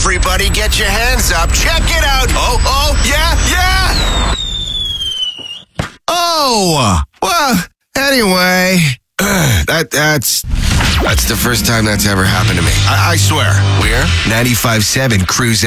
Everybody get your hands up. Check it out. Oh, yeah. Oh, well, anyway, that's the first time that's ever happened to me. I swear. We're 95.7 Cruise